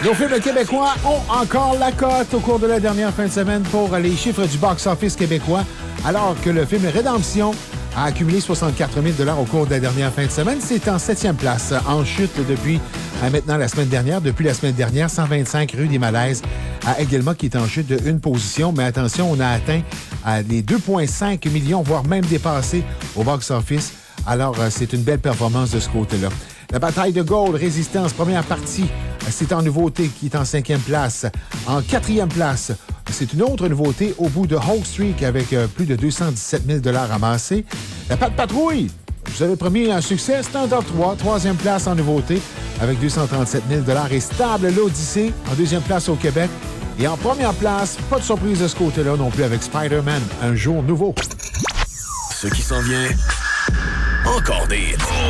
Nos films québécois ont encore la cote au cours de la dernière fin de semaine pour les chiffres du box-office québécois, alors que le film Rédemption a accumulé 64 000 au cours de la dernière fin de semaine. C'est en 7e place, en chute depuis maintenant la semaine dernière. Depuis la semaine dernière, 125 rue des Malaises à Aiguillemont qui est en chute de une position. Mais attention, on a atteint les 2,5 millions, voire même dépassé au box-office. Alors, c'est une belle performance de ce côté-là. La bataille de Gaulle, Résistance, première partie, c'est en nouveauté qui est en 5e place. En 4e place, c'est une autre nouveauté au bout de Hulk Streak avec plus de 217 000 amassés. La Patte Patrouille, vous avez promis un succès, c'est un top 3. 3e place en nouveauté avec 237 000 et Stable l'Odyssée en 2e place au Québec. Et en première place, pas de surprise de ce côté-là non plus avec Spider-Man, un jour nouveau. Ce qui s'en vient, encore des hits.